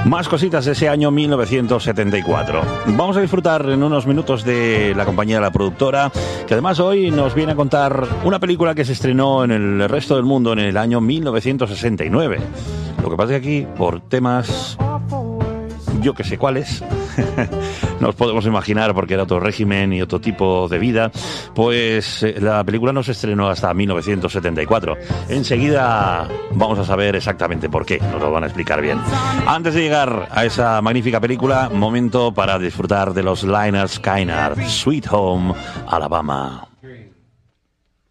Más cositas de ese año 1974. Vamos a disfrutar en unos minutos de la compañía de la productora, que además hoy nos viene a contar una película que se estrenó en el resto del mundo en el año 1969. Lo que pasa es que aquí, por temas, yo que sé cuáles, nos podemos imaginar, porque era otro régimen y otro tipo de vida, pues la película no se estrenó hasta 1974. Enseguida vamos a saber exactamente por qué, nos lo van a explicar bien. Antes de llegar a esa magnífica película, momento para disfrutar de los Lynyrd Skynyrd, Sweet Home Alabama.